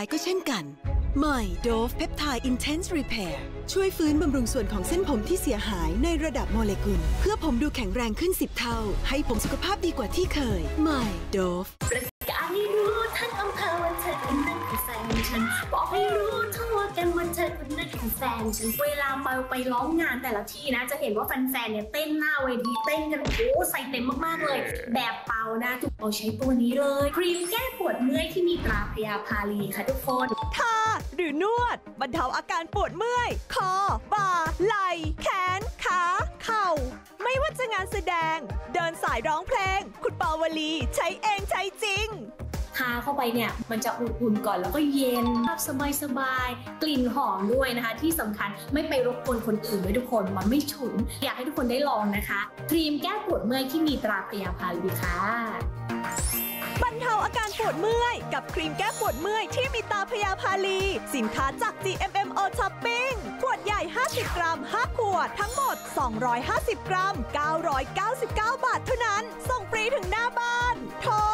ายก็เช่นกันใหม่ Dove Peptide Intense Repair ช่วยฟื้นบำรุงส่วนของเส้นผมที่เสียหายในระดับโมเลกุลเพื่อผมดูแข็งแรงขึ้น10 เท่าให้ผมสุขภาพดีกว่าที่เคยใหม่ Dove ประกาศให้รู้ทั้งอำเภอว่าเธอคนนั้นคือแฟนฉันบอกให้รู้ทั่วกันว่าเธอคนนั้นคือแฟนฉันเวลาไปร้องงานแต่ละที่นะจะเห็นว่าแฟนๆเนี่ยเต้นหน้าเวทีเต้นกันโอ้ใส่เต็มมากๆเลยแบบเป่านะทุกคนใช้ตัวนี้เลยครีมแก้ปวดเมื่อยที่มีตราพยาพาลีค่ะทุกคนทาหรือนวดบรรเทาอาการปวดเมื่อยคอบ่าไหล่แขนขาเข่าไม่ว่าจะงานแสดงเดินสายร้องเพลงคุณปาวลีใช้เองใช้จริงทาเข้าไปเนี่ยมันจะอุ่นๆก่อนแล้วก็เย็นสบายๆกลิ่นหอมด้วยนะคะที่สำคัญไม่ไปรบกวนคนอื่นด้วยทุกคนมันไม่ฉุนอยากให้ทุกคนได้ลองนะคะครีมแก้ปวดเมื่อยที่มีตราพยาพาลีค่ะบรรเทาอาการปวดเมื่อยกับครีมแก้ปวดเมื่อยที่มีตราพยาพาลีสินค้าจาก GMMO Shopping ขวดใหญ่50 กรัม5ขวดทั้งหมด250 กรัม999 บาทเท่านั้นส่งฟรีถึงหน้าบ้านโทร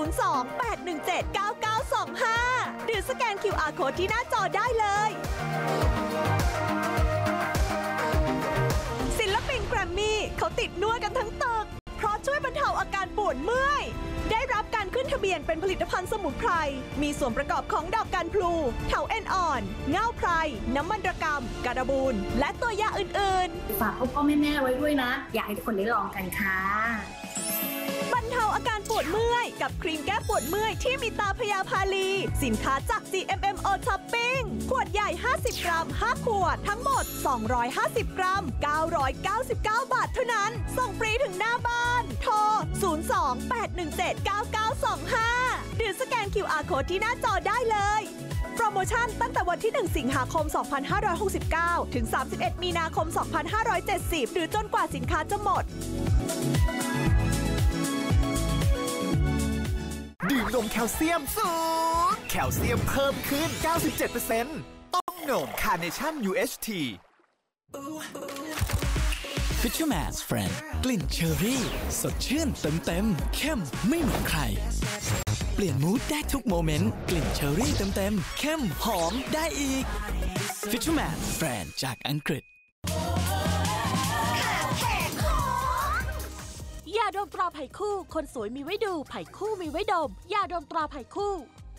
02-817-9925หรือสแกน QR Code ที่หน้าจอได้เลยศิลปินแกรมมี่เขาติดนวดกันทั้งตึกเพราะช่วยบรรเทาอาการปวดเมื่อยได้รับการขึ้นทะเบียนเป็นผลิตภัณฑ์สมุนไพรมีส่วนประกอบของดอกกันพลูเถาเอ็นอ่อนเง่าไพรน้ำมันระกำกระบูลและตัวยาอื่นๆฝากพ่อแม่ไว้ด้วยนะอยากให้ทุกคนได้ลองกันค่ะบรรเทาอาการปวดเมื่อยกับครีมแก้ปวดเมื่อยที่มีตราพยาพาลีสินค้าจาก GMMO Shopping ขวดใหญ่50 กรัม5ขวดทั้งหมด250 กรัม999 บาทเท่านั้นส่งฟรีถึงหน้าบ้านโทร02-817-9925หรือสแกน QR Code ที่หน้าจอได้เลยโปรโมชั่นตั้งแต่วันที่1 สิงหาคม 2569 ถึง 31 มีนาคม 2570 หรือจนกว่าสินค้าจะหมดดื่มนมแคลเซียมสูงแคลเซียมเพิ่มขึ้น 97% ต้องนม Carnation UHT Fisherman's Friend กลิ่นเชอร์รี่สดชื่นเต็มเข้มไม่เหมือนใครเปลี่ยนมูดได้ทุกโมเมนต์กลิ่นเชอร์รี่เต็มเข้มหอมได้อีก Fisherman's Friend จากอังกฤษยาดมตราไผ่คู่คนสวยมีไว้ดูไผ่คู่มีไว้ดมยาดมตราไผ่คู่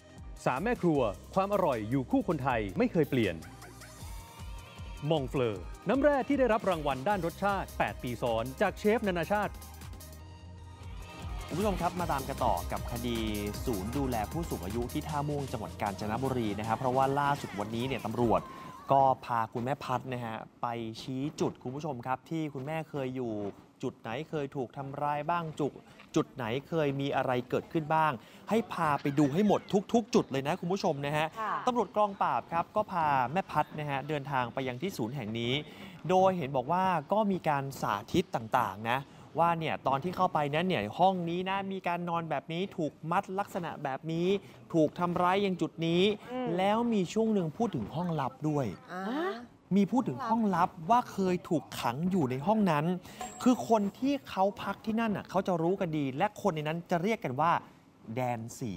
3 แม่ครัวความอร่อยอยู่คู่คนไทยไม่เคยเปลี่ยนมองเฟลอน้ำแร่ที่ได้รับรางวัลด้านรสชาติ8 ปีซ้อนจากเชฟนานาชาติคุณผู้ชมครับมาตามกันต่อกับคดีศูนย์ดูแลผู้สูงอายุที่ท่าม่วงจังหวัดกาญจนบุรีนะครับเพราะว่าล่าสุดวันนี้เนี่ยตำรวจก็พาคุณแม่พัดนะฮะไปชี้จุดคุณผู้ชมครับที่คุณแม่เคยอยู่จุดไหนเคยถูกทำร้ายบ้างจุดไหนเคยมีอะไรเกิดขึ้นบ้างให้พาไปดูให้หมดทุกจุดเลยนะคุณผู้ชมนะฮะตำรวจกองปราบครับก็พาแม่พัดนะฮะเดินทางไปยังที่ศูนย์แห่งนี้โดยเห็นบอกว่าก็มีการสาธิตต่างๆนะว่าเนี่ยตอนที่เข้าไปนั้นเนี่ยห้องนี้นะมีการนอนแบบนี้ถูกมัดลักษณะแบบนี้ถูกทำร้ายยังจุดนี้แล้วมีช่วงหนึ่งพูดถึงห้องลับด้วยมีพูดถึงห้องลับว่าเคยถูกขังอยู่ในห้องนั้นคือคนที่เขาพักที่นั่นน่ะเขาจะรู้กันดีและคนในนั้นจะเรียกกันว่าแดน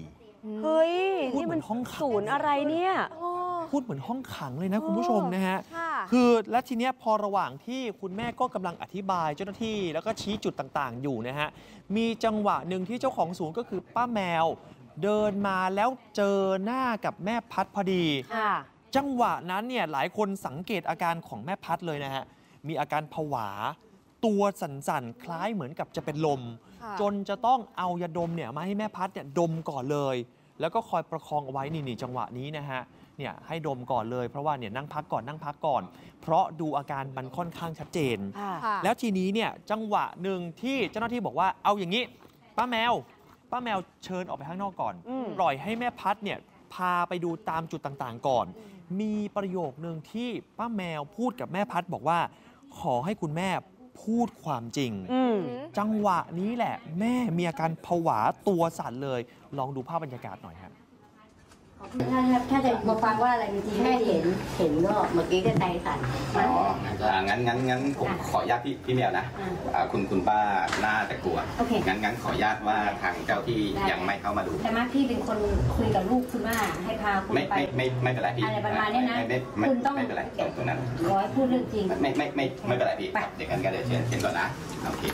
4 เฮ้ยนี่มันห้องศูนย์อะไรเนี่ยพูดเหมือนห้องขังเลยนะคุณผู้ชมนะฮะคือและทีเนี้ยพอระหว่างที่คุณแม่ก็กำลังอธิบายเจ้าหน้าที่แล้วก็ชี้จุดต่างๆอยู่นะฮะมีจังหวะหนึ่งที่เจ้าของศูนย์ก็คือป้าแมวเดินมาแล้วเจอหน้ากับแม่พัดพอดีจังหวะนั้นเนี่ยหลายคนสังเกตอาการของแม่พัดเลยนะฮะมีอาการผวาตัวสั่นๆคล้ายเหมือนกับจะเป็นลมจนจะต้องเอายาดมเนี่ยมาให้แม่พัดเนี่ยดมก่อนเลยแล้วก็คอยประคองเอาไว้นี่จังหวะนี้นะฮะเนี่ยให้ดมก่อนเลยเพราะว่าเนี่ยนั่งพักก่อนเพราะดูอาการมันค่อนข้างชัดเจนแล้วทีนี้เนี่ยจังหวะหนึ่งที่เจ้าหน้าที่บอกว่าเอาอย่างนี้ป้าแมวเชิญออกไปข้างนอกก่อนปล่อยให้แม่พัดเนี่ยพาไปดูตามจุดต่างๆก่อนมีประโยคนึงที่ป้าแมวพูดกับแม่พัดบอกว่าขอให้คุณแม่พูดความจริงจังหวะนี้แหละแม่มีอาการผวาตัวสั่นเลยลองดูภาพบรรยากาศหน่อยครับถ้าจะมาฟังว่าอะไรจริงๆแม่เห็นก็เมื่อกี้ก็ใจสั่นงั้นผมขออนุญาตพี่แมวนะคุณป้าน่าจะกลัวงั้นขออนุญาตว่าทางเจ้าที่ยังไม่เข้ามาดูแต่มาพี่เป็นคนคุยกับลูกคุณว่าให้พาคุณไปไม่เป็นไรพี่อะไรประมาณนี้นะคุณต้องไม่เป็นไรตรงนั้นขอให้พูดเรื่องจริงไม่เป็นไรพี่เด็กกันก็เดี๋ยวเชิญก่อนนะโอเค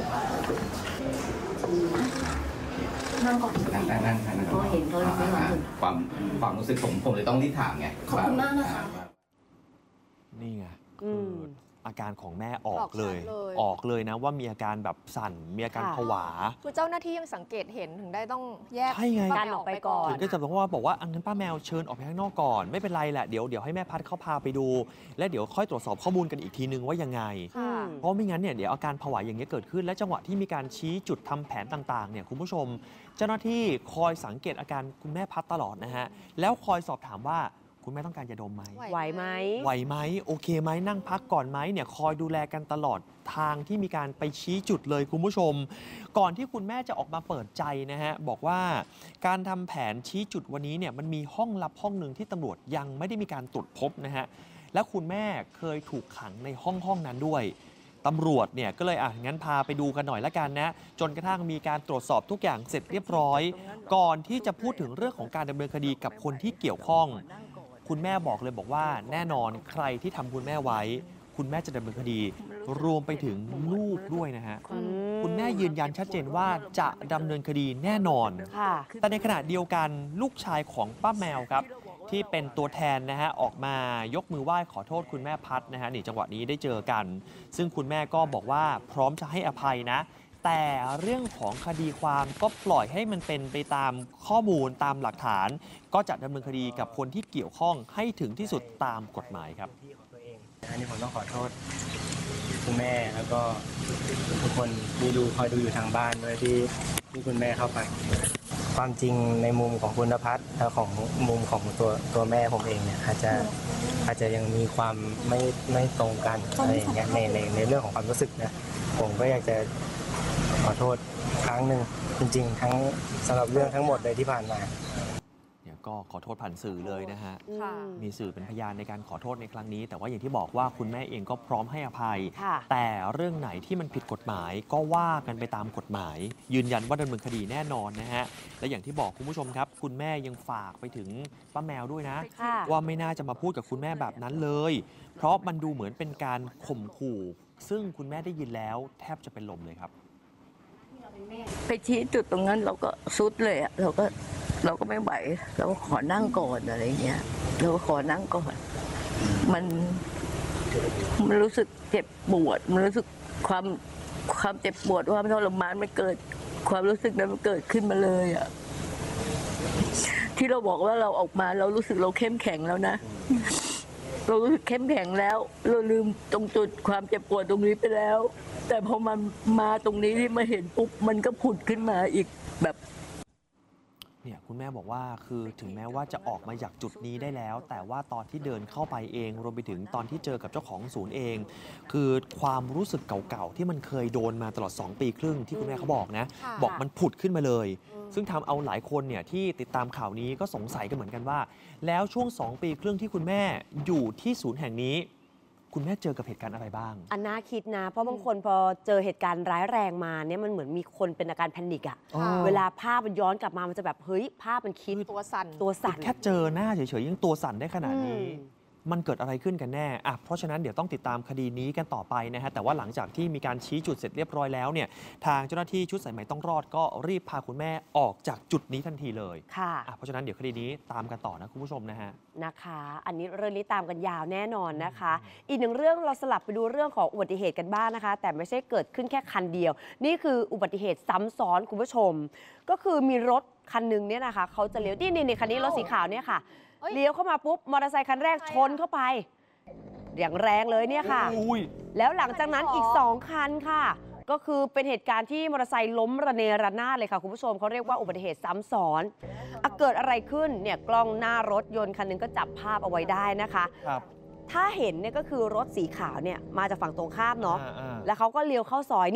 นั่งก่อนนั่งเห็นตัวความรู้สึกผมเลยต้องรีบถามไงขอบคุณมากนะคะนี่ไงอาการของแม่ออกเลยนะว่ามีอาการแบบสั่นมีอาการผวาคือเจ้าหน้าที่ยังสังเกตเห็นถึงได้ต้องแยกการออกไปก่อนถึงก็จะบอกว่างั้นป้าแมวเชิญออกไปข้างนอกก่อนไม่เป็นไรแหละเดี๋ยวให้แม่พัดเขาพาไปดูและเดี๋ยวค่อยตรวจสอบข้อมูลกันอีกทีนึงว่ายังไงเพราะไม่งั้นเนี่ยเดี๋ยวอาการผวาอย่างนี้เกิดขึ้นและจังหวะที่มีการชี้จุดทำแผนต่างๆเนี่ยคุณผู้ชมเจ้าหน้าที่คอยสังเกตอาการคุณแม่พัดตลอดนะฮะแล้วคอยสอบถามว่าคุณแม่ต้องการยาดมไหมไหวไหมโอเคไหมนั่งพักก่อนไหมเนี่ยคอยดูแลกันตลอดทางที่มีการไปชี้จุดเลยคุณผู้ชมก่อนที่คุณแม่จะออกมาเปิดใจนะฮะบอกว่าการทำแผนชี้จุดวันนี้เนี่ยมันมีห้องลับห้องหนึ่งที่ตำรวจยังไม่ได้มีการตรวจพบนะฮะและคุณแม่เคยถูกขังในห้องนั้นด้วยตำรวจเนี่ยก็เลยงั้นพาไปดูกันหน่อยละกันนะจนกระทั่งมีการตรวจสอบทุกอย่างเสร็จเรียบร้อยก่อนที่จะพูดถึงเรื่องของการดำเนินคดีกับคนที่เกี่ยวข้องคุณแม่บอกเลยบอกว่าแน่นอนใครที่ทำคุณแม่ไว้คุณแม่จะดำเนินคดีรวมไปถึงลูกด้วยนะฮะคุณแม่ยืนยันชัดเจนว่าจะดำเนินคดีแน่นอนแต่ในขณะเดียวกันลูกชายของป้าแมวครับที่เป็นตัวแทนนะฮะออกมายกมือไหว้ขอโทษคุณแม่พัดนะฮะนี่จังหวะนี้ได้เจอกันซึ่งคุณแม่ก็บอกว่าพร้อมจะให้อภัยนะแต่เรื่องของคดีความก็ปล่อยให้มันเป็นไปตามข้อมูลตามหลักฐานก็จะดำเนินคดีกับคนที่เกี่ยวข้องให้ถึงที่สุดตามกฎหมายครับอันนี้ผมต้องขอโทษคุณแม่แล้วก็ทุกคนที่คอยดูอยู่ทางบ้านด้วยที่คุณแม่เข้าไปความจริงในมุมของคุณณภัทรและของมุมของตัวแม่ผมเองเนี่ยอาจจะยังมีความไม่ตรงกันอะไรอย่างเงี้ยในเรื่องของความรู้สึกนะผมก็อยากจะขอโทษครั้งหนึ่งจริงๆทั้งสำหรับเรื่องทั้งหมดเลยที่ผ่านมาเนี่ยก็ขอโทษผ่านสื่อเลยนะฮะมีสื่อเป็นพยานในการขอโทษในครั้งนี้แต่ว่าอย่างที่บอกว่าคุณแม่เองก็พร้อมให้อภัยแต่เรื่องไหนที่มันผิดกฎหมายก็ว่ากันไปตามกฎหมายยืนยันว่าดำเนินคดีแน่นอนนะฮะและอย่างที่บอกคุณผู้ชมครับคุณแม่ยังฝากไปถึงป้าแมวด้วยนะว่าไม่น่าจะมาพูดกับคุณแม่แบบนั้นเลยเพราะมันดูเหมือนเป็นการข่มขู่ซึ่งคุณแม่ได้ยินแล้วแทบจะเป็นลมเลยครับไปชี้จุดตรงนั้นเราก็ซุดเลยเราก็ไม่ไหวเราก็ขอนั่งก่อนอะไรเงี้ยเราก็ขอนั่งก่อนมันรู้สึกเจ็บปวดมันรู้สึกความเจ็บปวดความทรมานมันเกิดความรู้สึกนั้นมันเกิดขึ้นมาเลยอ่ะที่เราบอกว่าเราออกมาเรารู้สึกเราเข้มแข็งแล้วนะเรารู้สึกเข้มแข็งแล้วเราลืมตรงจุดความเจ็บปวดตรงนี้ไปแล้วแต่พอมันมาตรงนี้ที่มาเห็นปุ๊บมันก็ผุดขึ้นมาอีกแบบเนี่ยคุณแม่บอกว่าคือถึงแม้ว่าจะออกมาจากจุดนี้ได้แล้วแต่ว่าตอนที่เดินเข้าไปเองรวมไปถึงตอนที่เจอกับเจ้าของศูนย์เองคือความรู้สึกเก่าๆที่มันเคยโดนมาตลอด2 ปีครึ่งที่คุณแม่เขาบอกนะบอกมันผุดขึ้นมาเลยซึ่งทำเอาหลายคนเนี่ยที่ติดตามข่าวนี้ก็สงสัยกันเหมือนกันว่าแล้วช่วง2 ปีครึ่งที่คุณแม่อยู่ที่ศูนย์แห่งนี้คุณแม่เจอกับเหตุการณ์อะไรบ้างอันน่าคิดนะเพราะบางคนพอเจอเหตุการณ์ร้ายแรงมาเนี่ยมันเหมือนมีคนเป็นอาการแพนิคอะเวลาภาพมันย้อนกลับมามันจะแบบเฮ้ยภาพมันคิดตัวสั่นแค่เจอหน้าเฉยๆยังตัวสั่นได้ขนาดนี้มันเกิดอะไรขึ้นกันแน่เพราะฉะนั้นเดี๋ยวต้องติดตามคดีนี้กันต่อไปนะฮะแต่ว่าหลังจากที่มีการชี้จุดเสร็จเรียบร้อยแล้วเนี่ยทางเจ้าหน้าที่ชุดสายไหมต้องรอดก็รีบพาคุณแม่ออกจากจุดนี้ทันทีเลยค่ะเพราะฉะนั้นเดี๋ยวคดีนี้ตามกันต่อนะคุณผู้ชมนะคะอันนี้เรื่องนี้ตามกันยาวแน่นอนนะคะอีกหนึ่งเรื่องเราสลับไปดูเรื่องของอุบัติเหตุกันบ้างนะคะแต่ไม่ใช่เกิดขึ้นแค่คันเดียวนี่คืออุบัติเหตุซ้ำซ้อนคุณผู้ชมก็คือมีรถคันนึงเนี่ยนะคะเขาจะเลี้ยวนี่คันนี้รถสีขาวเนี่ยค่ะเลี้ยวเข้ามาปุ๊บมอเตอร์ไซค์คันแรกชนเข้าไปอย่างแรงเลยเนี่ยค่ะแล้วหลังจากนั้นอีก2 คันค่ะก็คือเป็นเหตุการณ์ที่มอเตอร์ไซค์ล้มระเนระนาดเลยค่ะคุณผู้ชมเขาเรียกว่าอุบัติเหตุซ้ำซ้อนเกิดอะไรขึ้นเนี่ยกล้องหน้ารถยนต์คันนึงก็จับภาพเอาไว้ได้นะคะถ้าเห็นเนี่ยก็คือรถสีขาวเนี่ยมาจากฝั่งตรงข้ามเนาะแล้วเขาก็เลี้ยวเข้าซอย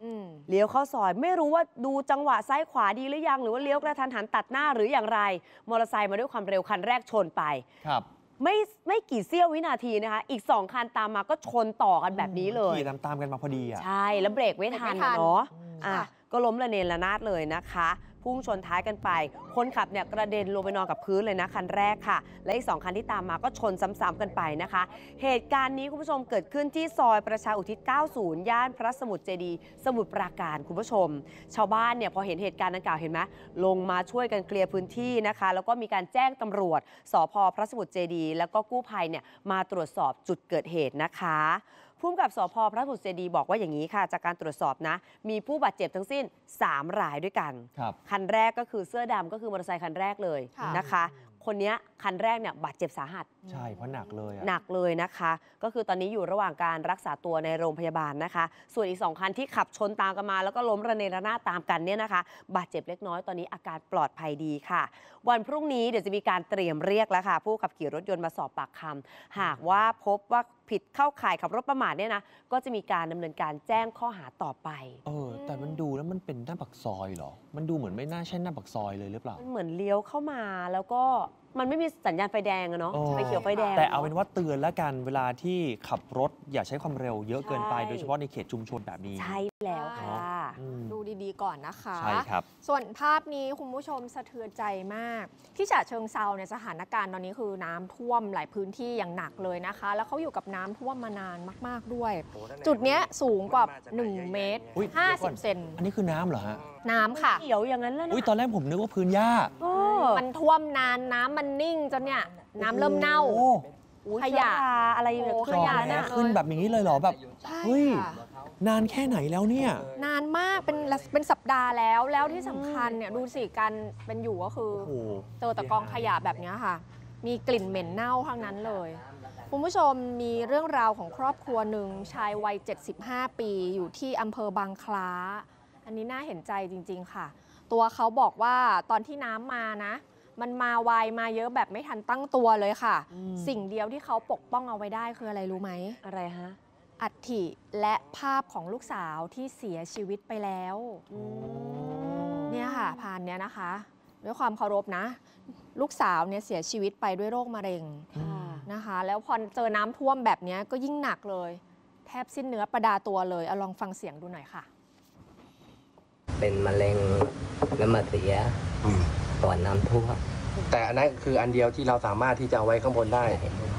เลี้ยวเข้าซอยไม่รู้ว่าดูจังหวะซ้ายขวาดีหรือยังหรือว่าเลี้ยวกระทันหันตัดหน้าหรืออย่างไรมอเตอร์ไซค์มาด้วยความเร็วคันแรกชนไปครับไม่กี่เสี้ยววินาทีนะคะอีก2คันตามมาก็ชนต่อกันแบบนี้เลยขี่ตามกันมาพอดีใช่แล้วเบรกไม่ทันเนาะก็ล้มระเนระนาดเลยนะคะพุ่งชนท้ายกันไปคนขับเนี่ยกระเด็นลงไปนอนกับพื้นเลยนะคันแรกค่ะและอีก2คันที่ตามมาก็ชนซ้ำๆกันไปนะคะเหตุการณ์นี้คุณผู้ชมเกิดขึ้นที่ซอยประชาอุทิศ 90 ย่านพระสมุทรเจดีย์สมุทรปราการคุณผู้ชมชาวบ้านเนี่ยพอเห็นเหตุการณ์ดังกล่าวเห็นไหมลงมาช่วยกันเคลียร์พื้นที่นะคะแล้วก็มีการแจ้งตำรวจสภ.พระสมุทรเจดีย์แล้วก็กู้ภัยเนี่ยมาตรวจสอบจุดเกิดเหตุนะคะผู้กำกับสภ.พระสมุทรเจดีย์บอกว่าอย่างนี้ค่ะจากการตรวจสอบนะมีผู้บาดเจ็บทั้งสิ้น3 รายด้วยกันคันแรกก็คือเสื้อดำก็คือมอเตอร์ไซค์คันแรกเลยนะคะคนนี้คันแรกเนี่ยบาดเจ็บสาหัสใช่เพราะหนักเลยหนักเลยนะคะก็คือตอนนี้อยู่ระหว่างการรักษาตัวในโรงพยาบาลนะคะส่วนอีก2คันที่ขับชนตามกันมาแล้วก็ล้มระเนระนาดตามกันเนี่ยนะคะบาดเจ็บเล็กน้อยตอนนี้อาการปลอดภัยดีค่ะวันพรุ่งนี้เดี๋ยวจะมีการเตรียมเรียกแล้วค่ะผู้ขับขี่รถยนต์มาสอบปากคำหากว่าพบว่าผิดเข้าข่ายขับรถประมาทเนี่ยนะก็จะมีการดำเนินการแจ้งข้อหาต่อไปแต่มันดูแล้วมันเป็นหน้าปากซอยเหรอมันดูเหมือนไม่น่าใช่หน้าปากซอยเลยหรือเปล่ามันเหมือนเลี้ยวเข้ามาแล้วก็มันไม่มีสัญญาณไฟแดงอะเนาะไฟเขียวไฟแดงแต่เอาเป็นว่าเตือนแล้วกันเวลาที่ขับรถอย่าใช้ความเร็วเยอะเกินไปโดยเฉพาะในเขตชุมชนแบบนี้ใช่แล้วค่ะดูดีๆก่อนนะคะใช่ครับส่วนภาพนี้คุณผู้ชมสะเทือนใจมากที่ฉะเชิงเทราเนี่ยสถานการณ์ตอนนี้คือน้ำท่วมหลายพื้นที่อย่างหนักเลยนะคะแล้วเขาอยู่กับน้ำท่วมมานานมากๆด้วยจุดนี้สูงกว่า1 เมตร 50 เซนอันนี้คือน้ำเหรอฮะน้ำค่ะเขียวอย่างนั้นแล้วนะตอนแรกผมนึกว่าพื้นหญ้ามันท่วมนานน้ำมันนิ่งจนเนี่ยน้ำเริ่มเน่าขยะอะไรอย่างเงี้ยขยะเนี่ยขึ้นแบบนี้เลยเหรอแบบเฮ้ยนานแค่ไหนแล้วเนี่ยนานมากเป็นสัปดาห์แล้วที่สำคัญเนี่ยดูสิการเป็นอยู่ก็คือเจอแต่กองขยะแบบนี้ค่ะมีกลิ่นเหม็นเน่าทั้งนั้นเลยคุณผู้ชมมีเรื่องราวของครอบครัวหนึ่งชายวัย75 ปีอยู่ที่อำเภอบางคล้าอันนี้น่าเห็นใจจริงๆค่ะตัวเขาบอกว่าตอนที่น้ำมานะมันมาไวมาเยอะแบบไม่ทันตั้งตัวเลยค่ะสิ่งเดียวที่เขาปกป้องเอาไว้ได้คืออะไรรู้ไหมอะไรฮะอัฐิและภาพของลูกสาวที่เสียชีวิตไปแล้วเนี่ยค่ะผ่านเนี้ยนะคะด้วยความเคารพนะลูกสาวเนี่ยเสียชีวิตไปด้วยโรคมะเร็งนะคะแล้วพอเจอน้ำท่วมแบบนี้ก็ยิ่งหนักเลยแทบสิ้นเนื้อประดาตัวเลยเอาลองฟังเสียงดูหน่อยค่ะเป็นมะเร็งแล้วมาเสียก่อนน้ำท่วมแต่อันนั้นคืออันเดียวที่เราสามารถที่จะเอาไว้ข้างบนได้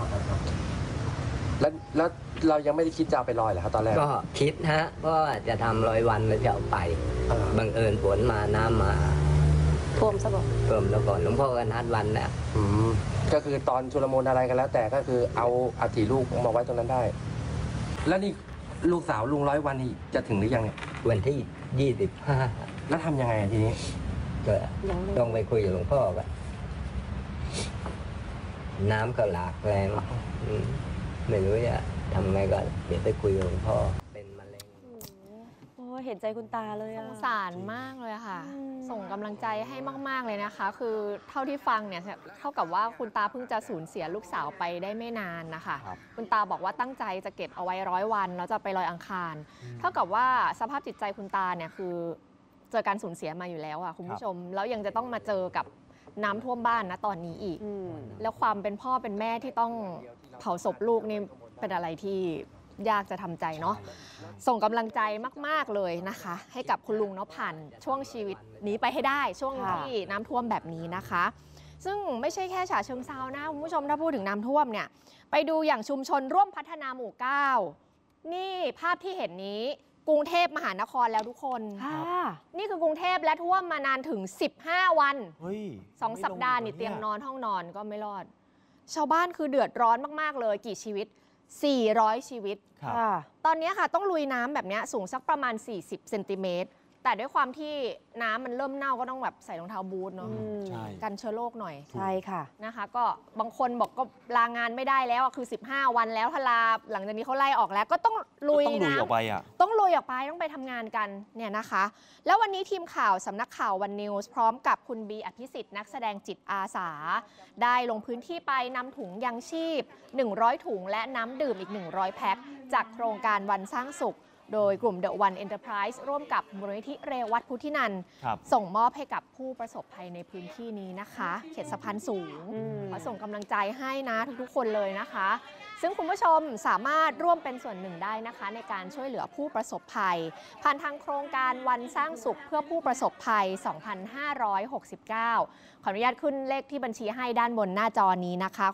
แล้วเรายังไม่ได้คิดจะเอาไปลอยเหรอครับตอนแรกก็คิดฮะว่าจะทำ100 วันแล้วจะเอาไปบังเอิญฝนมาน้ำมาท่วมซะก่อนหลวงพ่อก็นัดวันน่ะก็คือตอนชุลมุนอะไรกันแล้วแต่ก็คือเอาอัฐิลูกมาไว้ตรงนั้นได้แล้วนี่ลูกสาวลุง100 วันนี่จะถึงหรือยังเนี่ยวันที่25 แล้วทำยังไงทีนี้ก็ต้องไปคุยกับหลวงพ่อกันน้ำก็หลากแรงไม่รู้จะทำไงก็เดี๋ยวไปคุยกับหลวงพ่อเป็นมะเร็งเห็นใจคุณตาเลยสงสารมากเลยค่ะส่งกำลังใจให้มากๆเลยนะคะคือเท่าที่ฟังเนี่ยเท่ากับว่าคุณตาเพิ่งจะสูญเสียลูกสาวไปได้ไม่นานนะคะคุณตาบอกว่าตั้งใจจะเก็บเอาไว้100 วันแล้วจะไปลอยอังคารเท่ากับว่าสภาพจิตใจคุณตาเนี่ยคือเจอการสูญเสียมาอยู่แล้วอ่ะคุณผู้ชมแล้วยังจะต้องมาเจอกับน้ำท่วมบ้านนะตอนนี้อีกแล้วความเป็นพ่อเป็นแม่ที่ต้องเผาศพลูกนี่เป็นอะไรที่ยากจะทำใจเนาะส่งกำลังใจมากๆเลยนะคะให้กับคุณลุงเนาะผ่านช่วงชีวิตนี้ไปให้ได้ช่วงที่น้ำท่วมแบบนี้นะคะซึ่งไม่ใช่แค่ฉะเชิงเทรานะคุณผู้ชมถ้าพูดถึงน้ำท่วมเนี่ยไปดูอย่างชุมชนร่วมพัฒนาหมู่ 9นี่ภาพที่เห็นนี้กรุงเทพมหานครแล้วทุกคนนี่คือกรุงเทพและท่วมมานานถึง15 วัน2 สัปดาห์นี่เตียงนอนห้องนอนก็ไม่รอดชาวบ้านคือเดือดร้อนมากๆเลยกี่ชีวิต400 ชีวิตตอนนี้ค่ะต้องลุยน้ำแบบนี้สูงสักประมาณ40 เซนติเมตรแต่ด้วยความที่น้ำมันเริ่มเน่าก็ต้องแบบใส่รองเท้าบูทเนาะกันเชื้อโรคหน่อยใช่ค่ะนะคะก็บางคนบอกก็ลางานไม่ได้แล้วคือ15 วันแล้วถ้าลาหลังจากนี้เขาไล่ออกแล้วก็ต้องลุยน้ำต้องลุยออกไปต้องไปทำงานกันเนี่ยนะคะแล้ววันนี้ทีมข่าวสำนักข่าววันนิวส์พร้อมกับคุณบีอภิสิทธิ์นักแสดงจิตอาสาได้ลงพื้นที่ไปนำถุงยังชีพ100 ถุงและน้ำดื่มอีก100 แพ็คจากโครงการวันสร้างสุขโดยกลุ่ม The One Enterprise ร่วมกับมูลนิธิเรวัตพุทธินันท์ส่งมอบให้กับผู้ประสบภัยในพื้นที่นี้นะคะเขตสะพานสูงขอส่งกำลังใจให้นะทุกๆคนเลยนะคะซึ่งคุณผู้ชมสามารถร่วมเป็นส่วนหนึ่งได้นะคะในการช่วยเหลือผู้ประสบภัยผ่านทางโครงการวันสร้างสุขเพื่อผู้ประสบภัย 2569 ขออนุญาตขึ้นเลขที่บัญชีให้ด้านบนหน้าจอนี้นะคะ